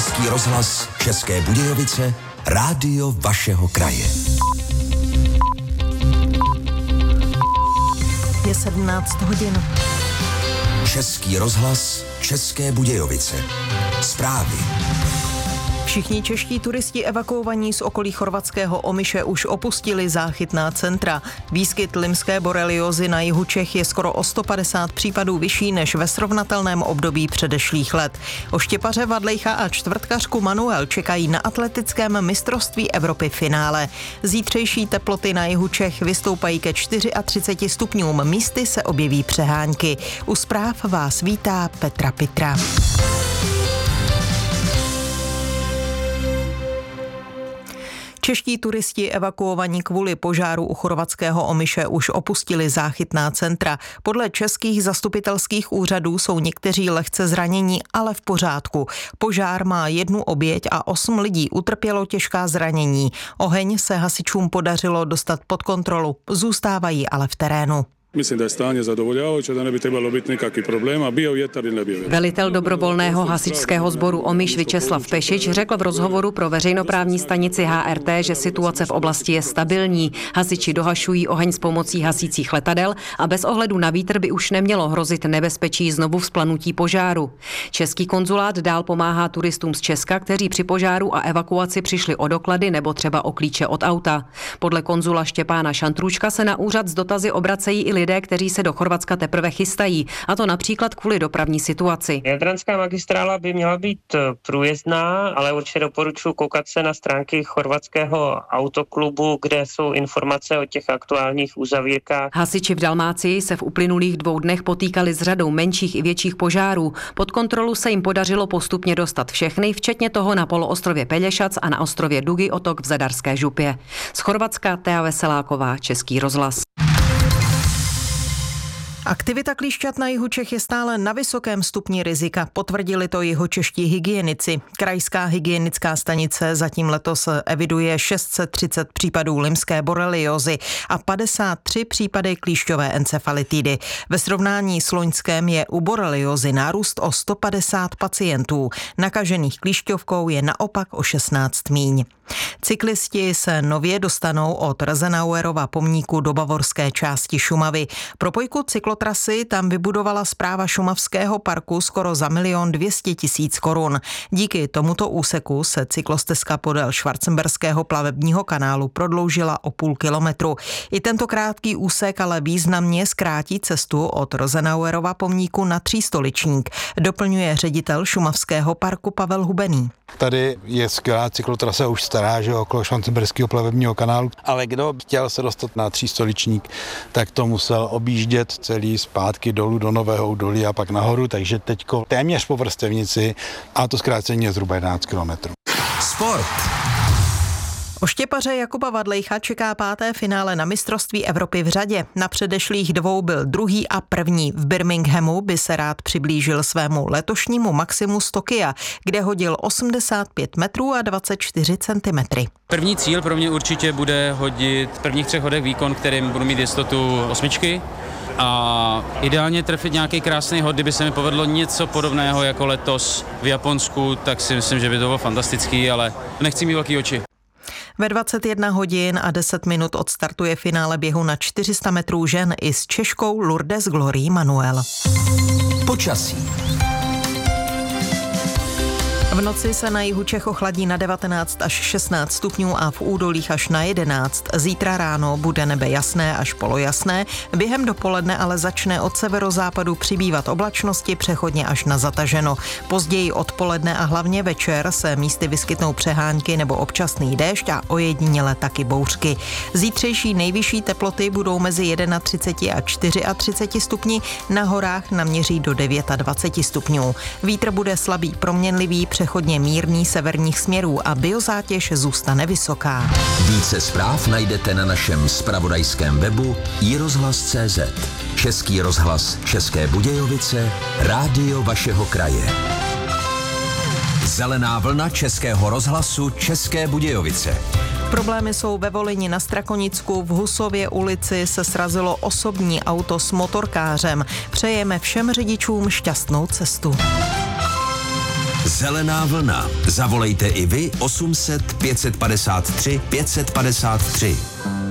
Český rozhlas České Budějovice, rádio vašeho kraje. Je 17 hodin. Český rozhlas České Budějovice. Zprávy. Všichni čeští turisti evakuovaní z okolí chorvatského Omiše už opustili záchytná centra. Výskyt limské boreliozy na jihu Čech je skoro o 150 případů vyšší než ve srovnatelném období předešlých let. Oštěpaře Vadlejcha a čtvrtkařku Manuel čekají na atletickém mistrovství Evropy finále. Zítřejší teploty na jihu Čech vystoupají ke 34 stupňům, místy se objeví přehánky. U zpráv vás vítá Petra Pitra. Čeští turisti evakuovaní kvůli požáru u chorvatského Omiše už opustili záchytná centra. Podle českých zastupitelských úřadů jsou někteří lehce zranění, ale v pořádku. Požár má 1 oběť a 8 lidí utrpělo těžká zranění. Oheň se hasičům podařilo dostat pod kontrolu, zůstávají ale v terénu. Myslím, da je stanje zadovoljavajuće, da ne bi trebalo biti nikakvih problema. Bio vjetar ili ne bio vjetar. Velitel dobrovolného hasičského sboru Omiš Vyčeslav Pešič řekl v rozhovoru pro veřejnoprávní stanici HRT, že situace v oblasti je stabilní. Hasiči dohašují oheň s pomocí hasících letadel a bez ohledu na vítr by už nemělo hrozit nebezpečí znovu vzplanutí požáru. Český konzulát dál pomáhá turistům z Česka, kteří při požáru a evakuaci přišli o doklady nebo třeba o klíče od auta. Podle konzula Štěpána Šantrůčka se na úřad s dotazy obracejí i lidé, kteří se do Chorvatska teprve chystají, a to například kvůli dopravní situaci. Jadranská magistrála by měla být průjezdná, ale určitě doporučuji koukat se na stránky chorvatského autoklubu, kde jsou informace o těch aktuálních uzavírkách. Hasiči v Dalmácii se v uplynulých 2 dnech potýkali s řadou menších i větších požárů. Pod kontrolu se jim podařilo postupně dostat všechny, včetně toho na poloostrově Pelješac a na ostrově Dugi Otok v Zadarské župě. Z Chorvatska Tea Veseláková, Český rozhlas. Aktivita klíšťat na jihu Čech je stále na vysokém stupni rizika, potvrdili to jihočeští hygienici. Krajská hygienická stanice zatím letos eviduje 630 případů limské boreliozy a 53 případy klíšťové encefalitidy. Ve srovnání s loňském je u boreliozy nárůst o 150 pacientů. Nakažených klíšťovkou je naopak o 16 míň. Cyklisti se nově dostanou od Rosenauerova pomníku do bavorské části Šumavy. Propojku cyklotrasy tam vybudovala správa šumavského parku skoro za 1 200 000 korun. Díky tomuto úseku se cyklostezka podél Schwarzenberského plavebního kanálu prodloužila o 0,5 kilometru. I tento krátký úsek ale významně zkrátí cestu od Rosenauerova pomníku na Třístoličník, doplňuje ředitel šumavského parku Pavel Hubený. Tady je skvělá cyklotrasa, už stará, že okolo Schwarzenberského plavebního kanálu, ale kdo chtěl se dostat na Třístoličník, tak to musel objíždět celý zpátky dolů do Nového Údolí a pak nahoru, takže teďko téměř po vrstevnici a to zkrácení je zhruba 11 kilometrů. Sport. Oštěpaře Jakuba Vadlejcha čeká 5. finále na mistrovství Evropy v řadě. Na předešlých 2 byl 2. a 1. V Birminghamu by se rád přiblížil svému letošnímu maximu z Tokia, kde hodil 85 metrů a 24 centimetry. První cíl pro mě určitě bude hodit v prvních 3 hodech výkon, kterým budu mít jistotu 8. A ideálně trefit nějaký krásný hod, kdyby se mi povedlo něco podobného jako letos v Japonsku, tak si myslím, že by to bylo fantastický, ale nechci mít velký oči. Ve 21 hodin a 10 minut odstartuje finále běhu na 400 metrů žen i s Češkou Lourdes Glory Manuel. Počasí. V noci se na jihu Čech ochladí na 19 až 16 stupňů a v údolích až na 11. Zítra ráno bude nebe jasné až polojasné, během dopoledne ale začne od severozápadu přibývat oblačnosti přechodně až na zataženo. Později odpoledne a hlavně večer se místy vyskytnou přehánky nebo občasný déšť a ojediněle taky bouřky. Zítřejší nejvyšší teploty budou mezi 31 a 34 stupni, na horách naměří do 29 stupňů. Vítr bude slabý proměnlivý, přechodně mírný severních směrů a biozátěž zůstane vysoká. Více zpráv najdete na našem zpravodajském webu iRozhlas.cz. Český rozhlas České Budějovice, rádio vašeho kraje. Zelená vlna Českého rozhlasu České Budějovice. Problémy jsou ve Volyni na Strakonicku, v Husově ulici se srazilo osobní auto s motorkářem. Přejeme všem řidičům šťastnou cestu. Zelená vlna. Zavolejte i vy 800 553 553.